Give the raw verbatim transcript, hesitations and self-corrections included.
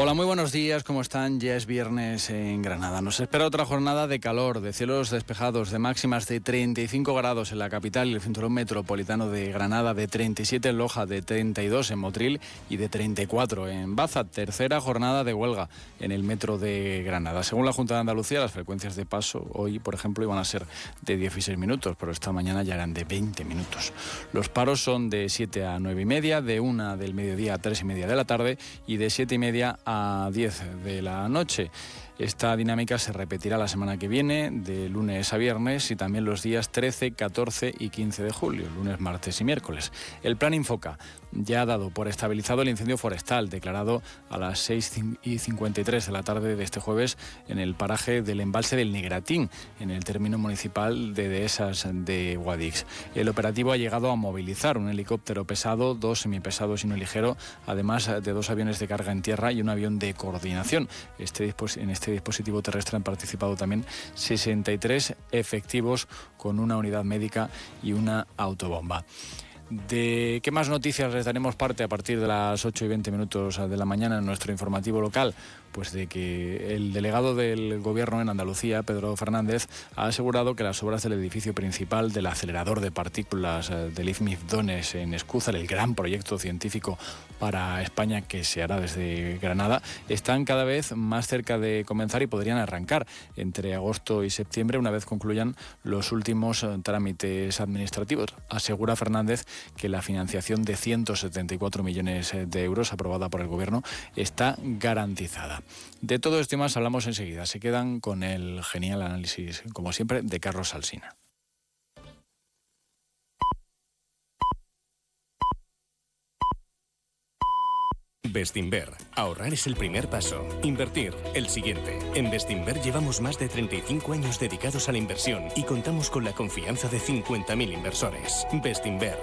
Hola, muy buenos días, ¿cómo están? Ya es viernes en Granada. Nos espera otra jornada de calor, de cielos despejados, de máximas de treinta y cinco grados en la capital y el cinturón metropolitano de Granada, de treinta y siete en Loja, de treinta y dos en Motril y de treinta y cuatro en Baza. Tercera jornada de huelga en el metro de Granada. Según la Junta de Andalucía, las frecuencias de paso hoy, por ejemplo, iban a ser de dieciséis minutos, pero esta mañana ya eran de veinte minutos. Los paros son de siete a nueve y media, de una del mediodía a tres y media de la tarde y de siete y media a diez de la noche. Esta dinámica se repetirá la semana que viene, de lunes a viernes, y también los días trece, catorce y quince de julio, lunes, martes y miércoles. El plan Infoca ya ha dado por estabilizado el incendio forestal declarado a las seis y cincuenta y tres de la tarde de este jueves en el paraje del embalse del Negratín, en el término municipal de Dehesas de Guadix. El operativo ha llegado a movilizar un helicóptero pesado, dos semipesados y uno ligero, además de dos aviones de carga en tierra y un avión de coordinación. Este dispos- en este dispositivo terrestre han participado también sesenta y tres efectivos con una unidad médica y una autobomba. ¿De qué más noticias les daremos parte a partir de las ocho y veinte minutos de la mañana en nuestro informativo local? Pues de que el delegado del Gobierno en Andalucía, Pedro Fernández, ha asegurado que las obras del edificio principal del acelerador de partículas del I F M I Dones en Escúzar, el gran proyecto científico para España que se hará desde Granada, están cada vez más cerca de comenzar y podrían arrancar entre agosto y septiembre una vez concluyan los últimos trámites administrativos. Asegura Fernández que la financiación de ciento setenta y cuatro millones de euros aprobada por el Gobierno está garantizada. De todo esto y más hablamos enseguida. Se quedan con el genial análisis, como siempre, de Carlos Alsina. Bestinver. Ahorrar es el primer paso. Invertir, el siguiente. En Bestinver llevamos más de treinta y cinco años dedicados a la inversión y contamos con la confianza de cincuenta mil inversores. Bestinver.